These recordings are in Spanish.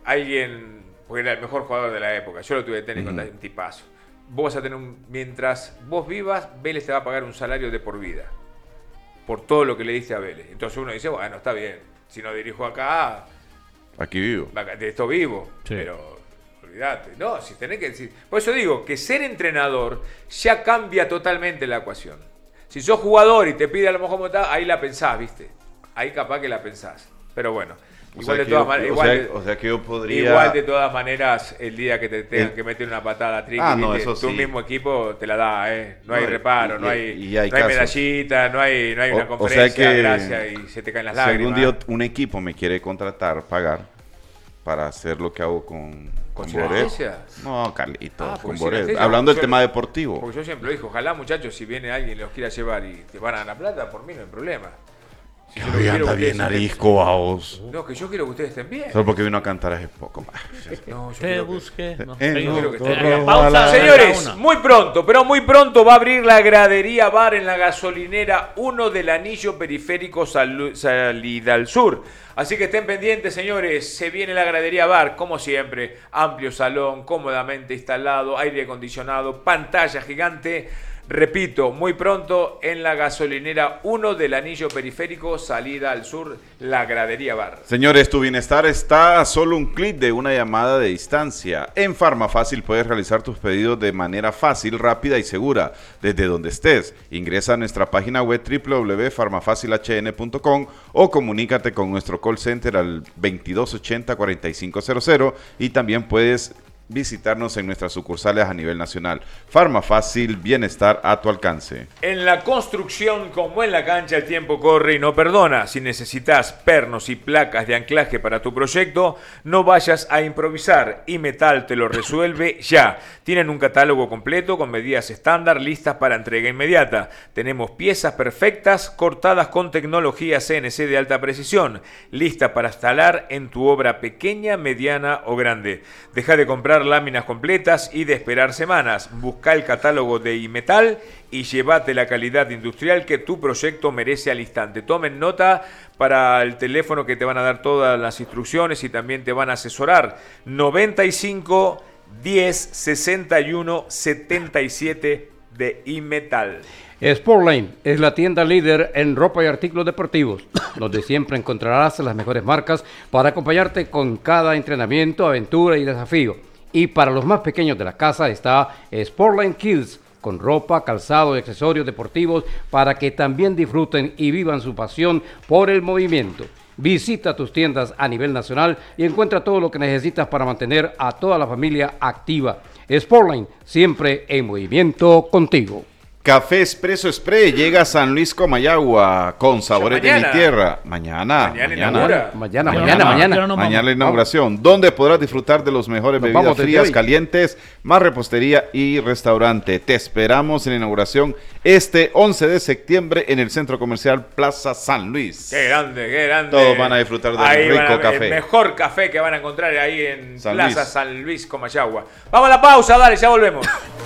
alguien, porque era el mejor jugador de la época, yo lo tuve de técnico, un tipazo. Vos vas a tener mientras vos vivas, Vélez te va a pagar un salario de por vida, por todo lo que le diste a Vélez. Entonces uno dice, bueno, está bien, si no dirijo acá, aquí vivo. De esto vivo, sí. Pero olvídate, no, si tenés que decir. Por eso digo que ser entrenador ya cambia totalmente la ecuación. Si sos jugador y te pide a lo mejor cómo está, ahí la pensás, ¿viste? Ahí capaz que la pensás. Pero bueno, igual de todas maneras. O sea que yo podría. Igual de todas maneras, el día que te tengan que meter una patada triqui, tu mismo equipo te la da, ¿eh? No hay reparo, no hay medallita, no hay una conferencia de gracia y se te caen las lágrimas. Si algún día un equipo me quiere contratar, pagar, para hacer lo que hago con Boré. No, Carlitos, con Boré. Hablando del tema deportivo. Porque yo siempre lo dije, ojalá muchachos, si viene alguien y los quiera llevar y te van a dar la plata, por mí no hay problema. Si que anda bien Arisco a vos. No, que yo quiero que ustedes estén bien. Solo porque vino a cantar hace poco más. No, yo te busqué. Señores, muy pronto, pero muy pronto va a abrir la gradería bar en la gasolinera 1 del anillo periférico salida al sur. Así que estén pendientes, señores. Se viene la gradería bar, como siempre. Amplio salón, cómodamente instalado, aire acondicionado, pantalla gigante. Repito, muy pronto en la gasolinera 1 del anillo periférico, salida al sur, la gradería bar. Señores, tu bienestar está a solo un clic de una llamada de distancia. En Farmafácil puedes realizar tus pedidos de manera fácil, rápida y segura, desde donde estés. Ingresa a nuestra página web www.farmafacilhn.com o comunícate con nuestro call center al 2280-4500 y también puedes visitarnos en nuestras sucursales a nivel nacional. Farmafácil, bienestar a tu alcance. En la construcción, como en la cancha, el tiempo corre y no perdona. Si necesitas pernos y placas de anclaje para tu proyecto, no vayas a improvisar. Imetal te lo resuelve ya. Tienen un catálogo completo con medidas estándar listas para entrega inmediata. Tenemos piezas perfectas cortadas con tecnología CNC de alta precisión, listas para instalar en tu obra pequeña, mediana o grande. Deja de comprar láminas completas y de esperar semanas. Busca el catálogo de Imetal y llévate la calidad industrial que tu proyecto merece al instante. Tomen nota para el teléfono que te van a dar todas las instrucciones y también te van a asesorar. 95 10 61 77 de Imetal. Sportline es la tienda líder en ropa y artículos deportivos, donde siempre encontrarás las mejores marcas para acompañarte con cada entrenamiento, aventura y desafío. Y para los más pequeños de la casa está Sportline Kids, con ropa, calzado y accesorios deportivos para que también disfruten y vivan su pasión por el movimiento. Visita tus tiendas a nivel nacional y encuentra todo lo que necesitas para mantener a toda la familia activa. Sportline, siempre en movimiento contigo. Café Espresso Spray llega a San Luis Comayagua con sabores de mi tierra. Mañana la inauguración, donde podrás disfrutar de los mejores bebidas frías, calientes, más repostería y restaurante. Te esperamos en la inauguración este 11 de septiembre en el Centro Comercial Plaza San Luis. Qué grande, qué grande. Todos van a disfrutar del rico café. El mejor café que van a encontrar ahí en Plaza San Luis Comayagua. Vamos a la pausa, dale, ya volvemos.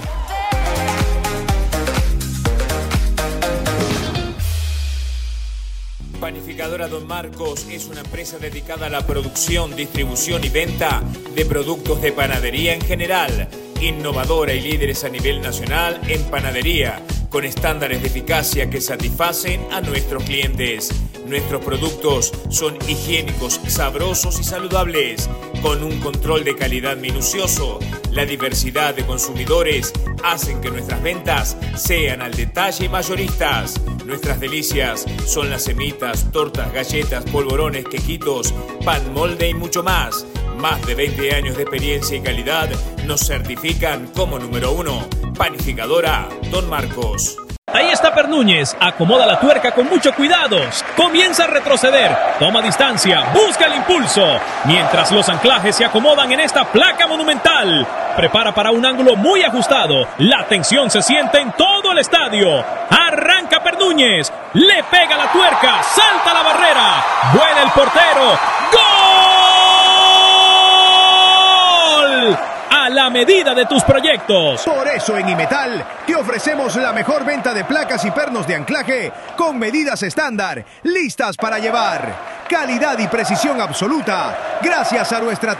Panificadora Don Marcos es una empresa dedicada a la producción, distribución y venta de productos de panadería en general. Innovadora y líderes a nivel nacional en panadería, con estándares de eficacia que satisfacen a nuestros clientes. Nuestros productos son higiénicos, sabrosos y saludables, con un control de calidad minucioso. La diversidad de consumidores hacen que nuestras ventas sean al detalle y mayoristas. Nuestras delicias son las semitas, tortas, galletas, polvorones, quequitos, pan molde y mucho más. Más de 20 años de experiencia y calidad nos certifican como número 1. Panificadora Don Marcos. Ahí está Pernúñez, acomoda la tuerca con mucho cuidado, comienza a retroceder, toma distancia, busca el impulso, mientras los anclajes se acomodan en esta placa monumental. Prepara para un ángulo muy ajustado, la tensión se siente en todo el estadio. Arranca Pernúñez, le pega la tuerca, salta la barrera, vuela el portero, ¡gol! A la medida de tus proyectos. Por eso en Imetal te ofrecemos la mejor venta de placas y pernos de anclaje con medidas estándar, listas para llevar. Calidad y precisión absoluta, gracias a nuestra